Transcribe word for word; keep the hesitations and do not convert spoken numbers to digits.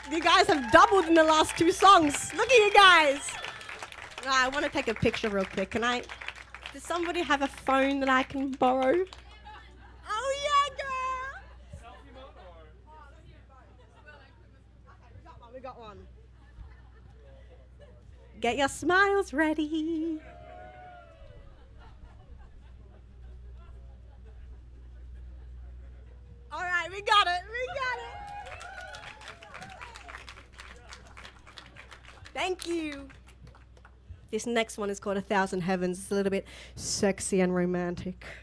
You guys have doubled in the last two songs. Look at you guys. I want to take a picture real quick. Can I? Does somebody have a phone that I can borrow? Oh, yeah, girl. Selfie mode or? We got one. We got one. Get your smiles ready. All right, we got it. We got it. Thank you. This next one is called A Thousand Heavens. It's a little bit sexy and romantic.